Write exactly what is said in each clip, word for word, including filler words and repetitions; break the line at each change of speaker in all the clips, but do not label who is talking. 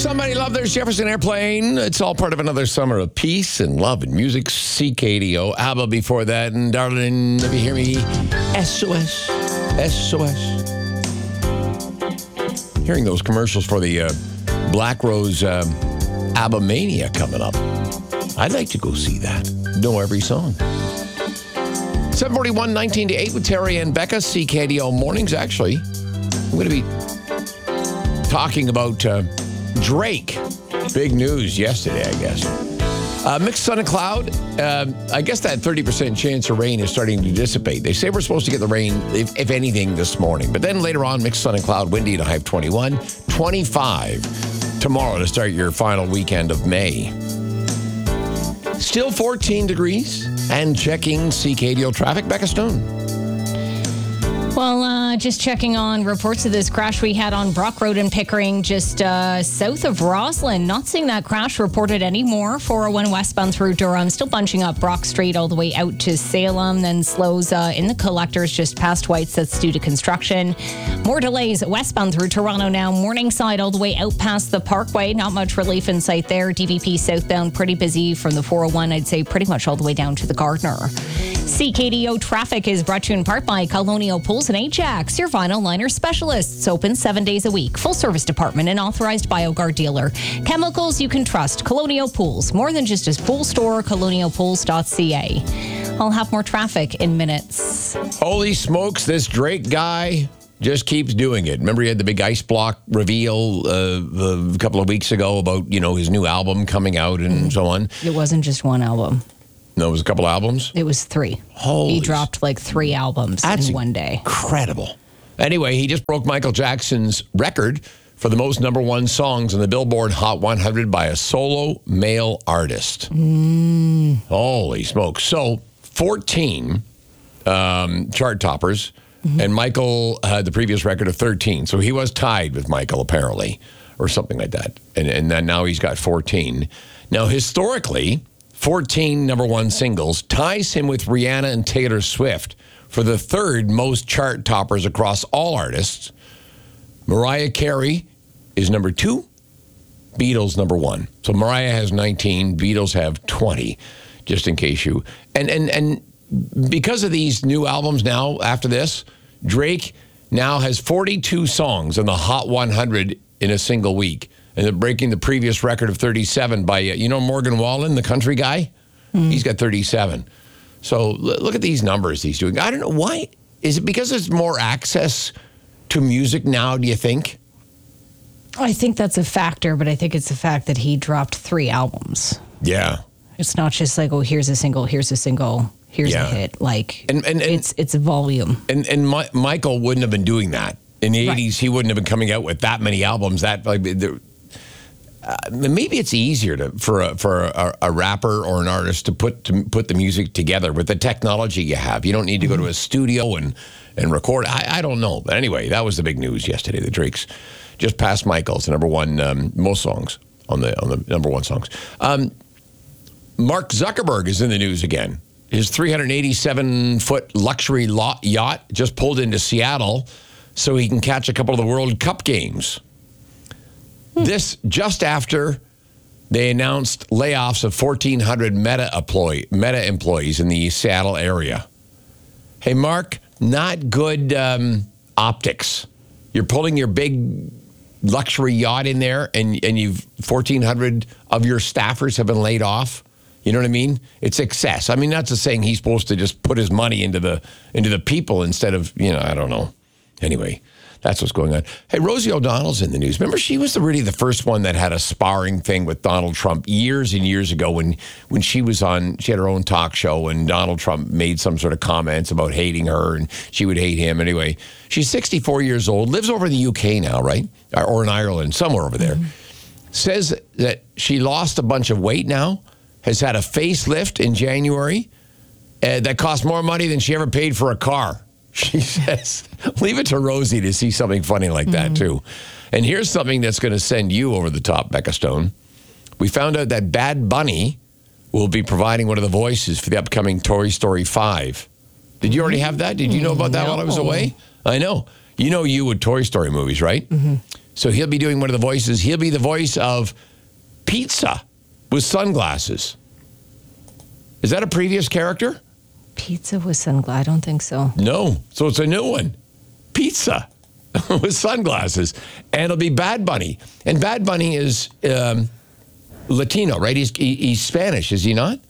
Somebody love their Jefferson Airplane. It's all part of another summer of peace and love and music. C K D O. ABBA before that. And darling, if you hear me, S O S. S O S. Hearing those commercials for the uh, Black Rose um, ABBA Mania coming up. I'd like to go see that. Know every song. seven forty-one, nineteen to eight with Terry and Becca. C K D O mornings, actually. I'm going to be talking about uh, Drake. Big news yesterday, I guess. Uh, mixed sun and cloud. Uh, I guess that thirty percent chance of rain is starting to dissipate. They say we're supposed to get the rain, if, if anything, this morning. But then later on, mixed sun and cloud, windy and a high of twenty-one. twenty-five tomorrow to start your final weekend of May. Still fourteen degrees. And checking C K D O traffic. Becca Stone.
Well, uh, just checking on reports of this crash we had on Brock Road in Pickering, just uh, south of Roslyn. Not seeing that crash reported anymore. four oh one westbound through Durham, still bunching up Brock Street all the way out to Salem, then slows uh, in the collectors just past Whites. That's due to construction. More delays westbound through Toronto now. Morningside all the way out past the Parkway. Not much relief in sight there. D V P southbound pretty busy from the four oh one, I'd say pretty much all the way down to the Gardner. C K D O traffic is brought to you in part by Colonial Pools and Ajax, your vinyl liner specialists. Open seven days a week. Full service department and authorized BioGuard dealer. Chemicals you can trust. Colonial Pools. More than just a pool store. colonial pools dot c a. I'll have more traffic in minutes.
Holy smokes, this Drake guy just keeps doing it. Remember he had the big ice block reveal uh, a couple of weeks ago about, you know, his new album coming out and mm-hmm. so on.
It wasn't just one album.
No, it was a couple albums?
It was three.
Holy
he dropped like three albums
That's
in one day.
Incredible. Anyway, he just broke Michael Jackson's record for the most number one songs on the Billboard Hot one hundred by a solo male artist.
Mm.
Holy smokes. So, fourteen um, chart toppers, mm-hmm. and Michael had the previous record of thirteen. So, he was tied with Michael, apparently, or something like that. And, and then now he's got fourteen. Now, historically, fourteen number one singles ties him with Rihanna and Taylor Swift for the third most chart toppers across all artists. Mariah Carey is number two, Beatles number one. So Mariah has nineteen, Beatles have twenty, just in case you... And, and, and because of these new albums now, after this, Drake now has forty-two songs on the Hot one hundred in a single week. And they're breaking the previous record of thirty-seven by, you know, Morgan Wallen, the country guy? Mm. He's got thirty-seven. So look at these numbers he's doing. I don't know why. Is it because there's more access to music now, do you think?
I think that's a factor, but I think it's the fact that he dropped three albums.
Yeah.
It's not just like, oh, here's a single, here's a single, here's yeah. a hit. Like, and, and, and, it's it's volume.
And, and My, Michael wouldn't have been doing that. In the right. eighties, he wouldn't have been coming out with that many albums. That like, uh, maybe it's easier to for a, for a, a rapper or an artist to put to put the music together with the technology you have. You don't need to go to a studio and and record. I, I don't know, but anyway, that was the big news yesterday. The Drake's just passed Michael's the number one um, most songs on the on the number one songs. Um, Mark Zuckerberg is in the news again. His three hundred eighty-seven foot luxury yacht just pulled into Seattle so he can catch a couple of the World Cup games. Hmm. This just after they announced layoffs of fourteen hundred Meta, employee, Meta employees in the Seattle area. Hey, Mark, not good um, optics. You're pulling your big luxury yacht in there, and, and you've fourteen hundred of your staffers have been laid off. You know what I mean? It's excess. I mean, that's a saying he's supposed to just put his money into the into the people instead of, you know, I don't know. Anyway, that's what's going on. Hey, Rosie O'Donnell's in the news. Remember, she was the, really the first one that had a sparring thing with Donald Trump years and years ago when, when she was on, she had her own talk show and Donald Trump made some sort of comments about hating her and she would hate him. Anyway, she's sixty-four years old, lives over in the U K now, right? Or in Ireland, somewhere over there. Mm-hmm. Says that she lost a bunch of weight now, has had a facelift in January uh, that cost more money than she ever paid for a car. She says, leave it to Rosie to see something funny like that, mm-hmm. too. And here's something that's going to send you over the top, Becca Stone. We found out that Bad Bunny will be providing one of the voices for the upcoming Toy Story five. Did you already have that? Did you know about that no. while I was away? I know. You know you with Toy Story movies, right? Mm-hmm. So he'll be doing one of the voices. He'll be the voice of Pizza with sunglasses. Is that a previous character?
Pizza with sunglasses? I don't think so.
No. So it's a new one. Pizza with sunglasses. And it'll be Bad Bunny. And Bad Bunny is um, Latino, right? He's he, he's Spanish, is he not?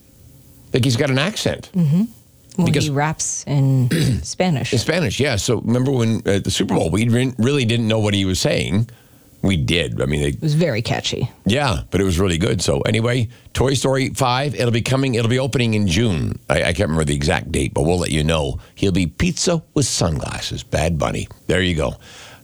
Like he's got an accent.
Mm-hmm. Well,
Because-
he raps in Spanish.
In Spanish, yeah. So remember when at the Super Bowl, we re- really didn't know what he was saying. We did. I mean, they,
It was very catchy.
yeah, but it was really good. So anyway, Toy Story five, it'll be coming, it'll be opening in June. I, I can't remember the exact date, but we'll let you know. He'll be Pizza with sunglasses, Bad Bunny. There you go.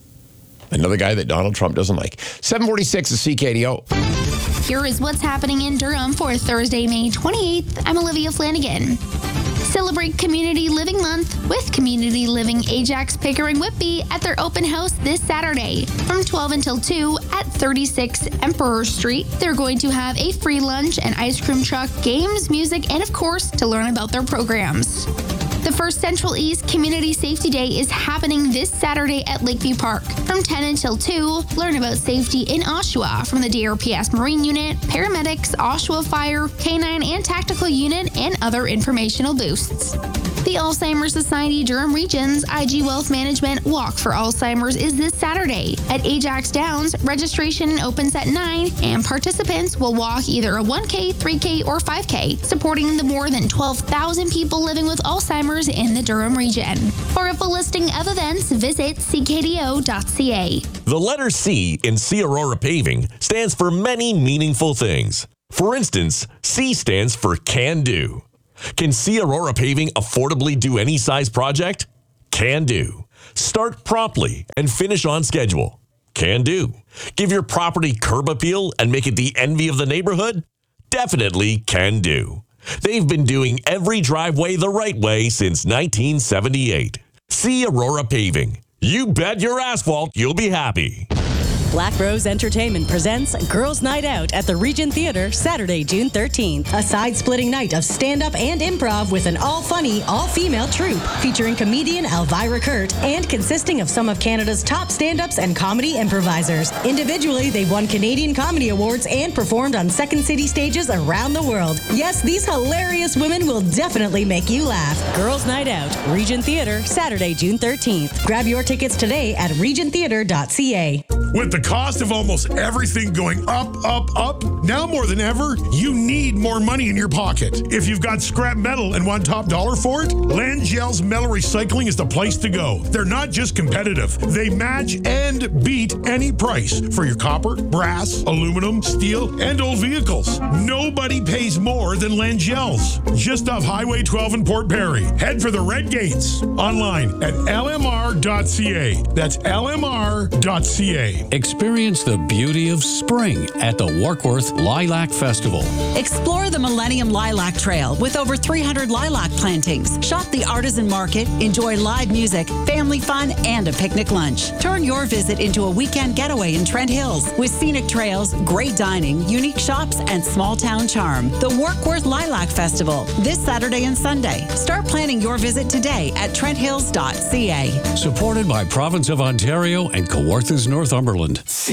Another guy that Donald Trump doesn't like. seven forty-six is C K D O.
Here is what's happening in Durham for Thursday, May twenty-eighth. I'm Olivia Flanagan. Celebrate Community Living Month with Community Living Ajax Pickering Whitby at their open house this Saturday from twelve until two at thirty-six Emperor Street. They're going to have a free lunch and ice cream truck, games, music, and of course, to learn about their programs. The first Central East Community Safety Day is happening this Saturday at Lakeview Park. From ten until two, learn about safety in Oshawa from the D R P S Marine Unit, paramedics, Oshawa Fire, K nine and Tactical Unit, and other informational boosts. The Alzheimer's Society Durham Region's I G Wealth Management Walk for Alzheimer's is this Saturday at Ajax Downs. Registration opens at nine, and participants will walk either a one K, three K, or five K, supporting the more than twelve thousand people living with Alzheimer's in the Durham region. For a full listing of events, visit c k d o dot c a.
The letter C in C Aurora Paving stands for many meaningful things. For instance, C stands for Can Do. Can C Aurora Paving affordably do any size project? Can do. Start promptly and finish on schedule? Can do. Give your property curb appeal and make it the envy of the neighborhood? Definitely can do. They've been doing every driveway the right way since nineteen seventy-eight. C Aurora Paving. You bet your asphalt you'll be happy.
Black Rose Entertainment presents Girls Night Out at the Regent Theatre, Saturday, June thirteenth. A side-splitting night of stand-up and improv with an all-funny, all-female troupe featuring comedian Elvira Kurt and consisting of some of Canada's top stand-ups and comedy improvisers. Individually, they've won Canadian Comedy Awards and performed on Second City stages around the world. Yes, these hilarious women will definitely make you laugh. Girls Night Out, Regent Theatre, Saturday, June thirteenth. Grab your tickets today at regent theatre dot c a.
With the cost of almost everything going up, up, up, now more than ever, you need more money in your pocket. If you've got scrap metal and want top dollar for it, Langell's Metal Recycling is the place to go. They're not just competitive, they match and beat any price for your copper, brass, aluminum, steel, and old vehicles. Nobody pays more than Langell's. Just off Highway twelve in Port Perry. Head for the Red Gates. Online at l m r dot c a. That's l m r dot c a.
Experience the beauty of spring at the Warkworth Lilac Festival.
Explore the Millennium Lilac Trail with over three hundred lilac plantings. Shop the artisan market, enjoy live music, family fun, and a picnic lunch. Turn your visit into a weekend getaway in Trent Hills with scenic trails, great dining, unique shops, and small town charm. The Warkworth Lilac Festival, this Saturday and Sunday. Start planning your visit today at trent hills dot c a.
Supported by Province of Ontario and Kawarthas Northumberland.